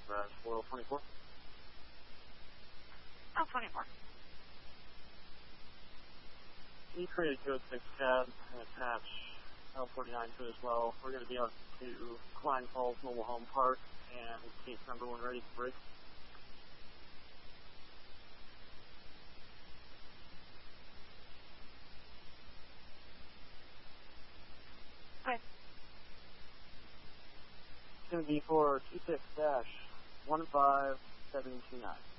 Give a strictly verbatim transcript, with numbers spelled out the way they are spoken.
Garage four oh twenty-four. Oh, twenty-four. You created two oh six cab and attach L forty-nine to it as well. We're going to be out to Klein Falls Mobile Home Park and case number one ready for break. Okay. It's going to be for two six dash one five seven two nine.